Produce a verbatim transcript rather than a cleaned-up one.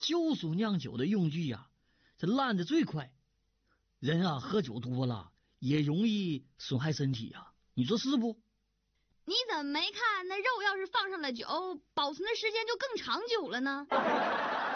酒属酿酒的用具呀、啊，这烂的最快。人啊，喝酒多了也容易损害身体啊，你说是不？ 你怎么没看那肉要是放上了酒，保存的时间就更长久了呢？